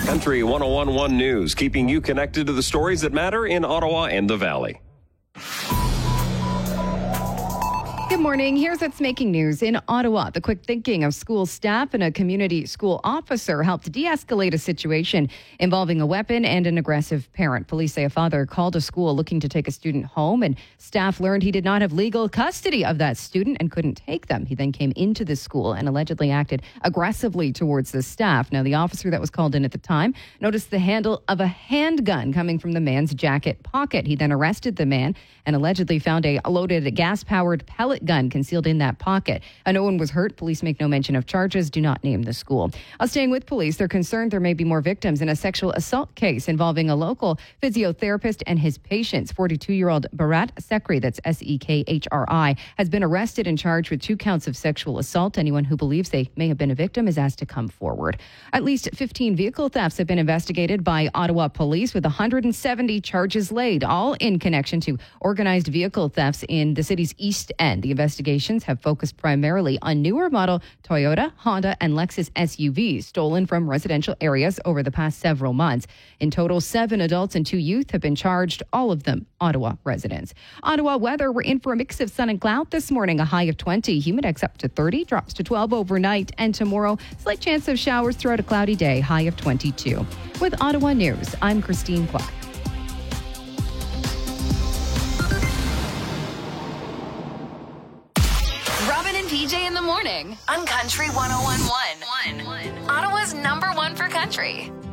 Country 101.1 News, keeping you connected to the stories that matter in Ottawa and the Valley. Good morning. Here's what's making news in Ottawa. The quick thinking of school staff and a community school officer helped de-escalate a situation involving a weapon and an aggressive parent. Police say a father called a school looking to take a student home, and staff learned he did not have legal custody of that student and couldn't take them. He then came into the school and allegedly acted aggressively towards the staff. Now, the officer that was called in at the time noticed the handle of a handgun coming from the man's jacket pocket. He then arrested the man and allegedly found a loaded gas-powered pellet gun concealed in that pocket. No one was hurt. Police make no mention of charges, do not name the school. Staying with police, they're concerned there may be more victims in a sexual assault case involving a local physiotherapist and his patients. 42-year-old Bharat Sekri, that's Sekhri, has been arrested and charged with 2 counts of sexual assault. Anyone who believes they may have been a victim is asked to come forward. At least 15 vehicle thefts have been investigated by Ottawa police, with 170 charges laid, all in connection to organized vehicle thefts in the city's East End. The investigations have focused primarily on newer model Toyota, Honda, and Lexus SUVs stolen from residential areas over the past several months. In total, 7 adults and 2 youth have been charged, all of them Ottawa residents. Ottawa weather, we're in for a mix of sun and cloud this morning, a high of 20, humidex up to 30, drops to 12 overnight, and tomorrow, slight chance of showers throughout a cloudy day, high of 22. With Ottawa News, I'm Christine Clark. Robin and PJ in the morning on Country 101.1. Ottawa's #1 for country.